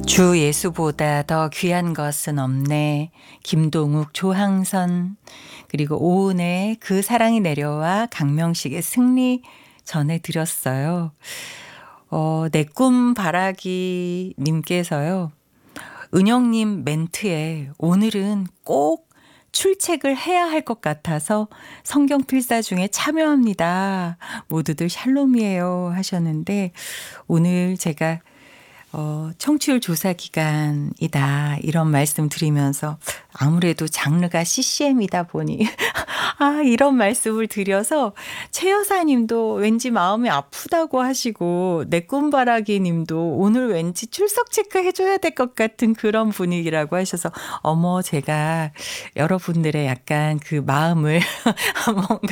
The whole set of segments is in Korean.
주 예수보다 더 귀한 것은 없네. 김동욱, 조항선, 그리고 오은의 그 사랑이 내려와 강명식의 승리 전해드렸어요. 내 꿈 바라기 님께서요. 은영님 멘트에 오늘은 꼭 출첵을 해야 할 것 같아서 성경 필사 중에 참여합니다. 모두들 샬롬이에요 하셨는데 오늘 제가 청취율 조사 기간이다 이런 말씀 드리면서 아무래도 장르가 CCM이다 보니 이런 말씀을 드려서 최 여사님도 왠지 마음이 아프다고 하시고 내 꿈바라기 님도 오늘 왠지 출석 체크 해줘야 될 것 같은 그런 분위기라고 하셔서 어머 제가 여러분들의 약간 그 마음을 뭔가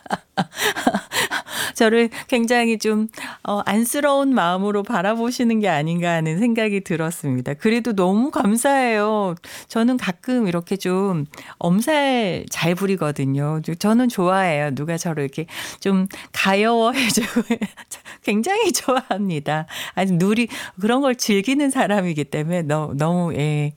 저를 굉장히 좀 안쓰러운 마음으로 바라보시는 게 아닌가 하는 생각이 들었습니다. 그래도 너무 감사해요. 저는 가끔 이렇게 좀 엄살 잘 부리거든요. 저는 좋아해요. 누가 저를 이렇게 좀 가여워해주고 굉장히 좋아합니다. 아주 그런 걸 즐기는 사람이기 때문에 너무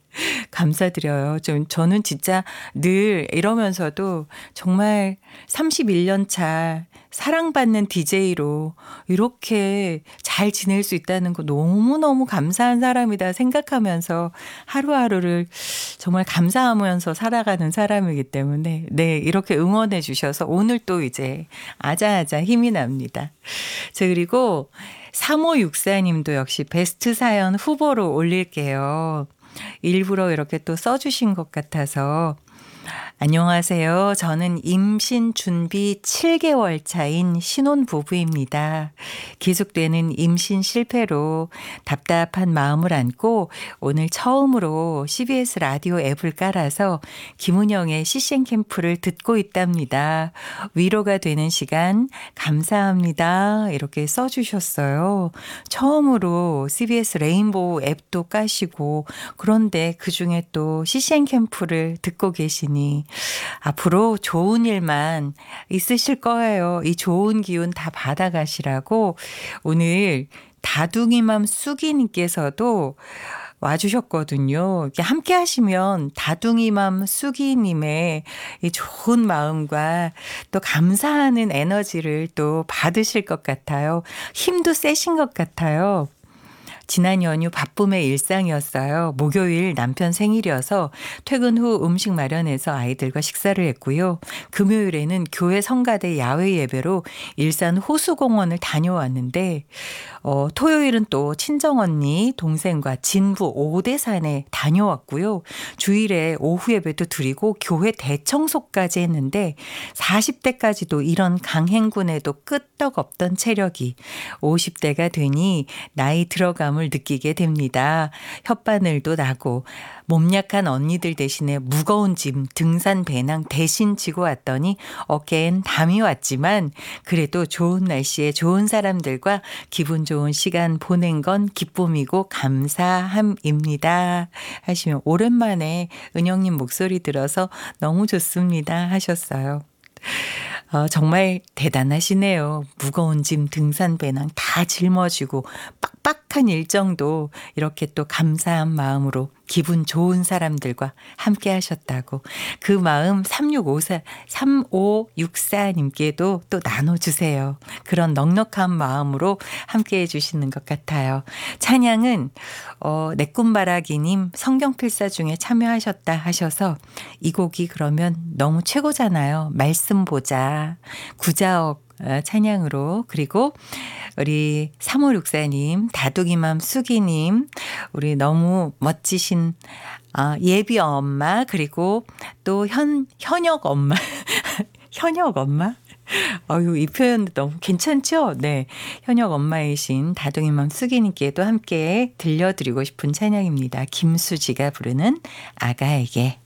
감사드려요. 저는 진짜 늘 이러면서도 정말 31년 차 사랑받는 DJ로 이렇게 잘 지낼 수 있다는 거 너무너무 감사한 사람이다 생각하면서 하루하루를 정말 감사하면서 살아가는 사람이기 때문에 이렇게 응원해 주셔서 오늘 또 이제 아자아자 힘이 납니다. 그리고 3564님도 역시 베스트 사연 후보로 올릴게요. 일부러 이렇게 또 써주신 것 같아서 안녕하세요. 저는 임신 준비 7개월 차인 신혼부부입니다. 계속되는 임신 실패로 답답한 마음을 안고 오늘 처음으로 CBS 라디오 앱을 깔아서 김은영의 CCM 캠프를 듣고 있답니다. 위로가 되는 시간 감사합니다. 이렇게 써주셨어요. 처음으로 CBS 레인보우 앱도 까시고 그런데 그중에 또 CCM 캠프를 듣고 계시니 앞으로 좋은 일만 있으실 거예요. 이 좋은 기운 다 받아가시라고 오늘 다둥이맘 쑥이님께서도 와주셨거든요. 이렇게 함께 하시면 다둥이맘 쑥이님의 이 좋은 마음과 또 감사하는 에너지를 또 받으실 것 같아요. 힘도 세신 것 같아요. 지난 연휴 바쁨의 일상이었어요. 목요일 남편 생일이어서 퇴근 후 음식 마련해서 아이들과 식사를 했고요. 금요일에는 교회 성가대 야외 예배로 일산 호수공원을 다녀왔는데 토요일은 또 친정언니 동생과 진부 오대산에 다녀왔고요. 주일에 오후 예배도 드리고 교회 대청소까지 했는데 40대까지도 이런 강행군에도 끄떡없던 체력이 50대가 되니 나이 들어감을 느끼게 됩니다. 혓바늘도 나고 몸 약한 언니들 대신에 무거운 짐 등산 배낭 대신 지고 왔더니 어깨엔 담이 왔지만 그래도 좋은 날씨에 좋은 사람들과 기분 좋은 시간 보낸 건 기쁨이고 감사함입니다. 하시면 오랜만에 은영님 목소리 들어서 너무 좋습니다 하셨어요. 정말 대단하시네요. 무거운 짐 등산 배낭 다 짊어지고 빡빡한 일정도 이렇게 또 감사한 마음으로 기분 좋은 사람들과 함께 하셨다고 그 마음 3564님께도 또 나눠주세요. 그런 넉넉한 마음으로 함께 해주시는 것 같아요. 찬양은 내 꿈바라기님 성경필사 중에 참여하셨다 하셔서 이 곡이 그러면 너무 최고잖아요. 말씀 보자. 구자옥 찬양으로 그리고 우리 3564님 다둥이맘 쑥이님 우리 너무 멋지신 예비 엄마 그리고 또 현역 엄마 현역 엄마 이 표현 너무 괜찮죠? 네. 현역 엄마이신 다둥이맘 쑥이님께도 함께 들려드리고 싶은 찬양입니다. 김수지가 부르는 아가에게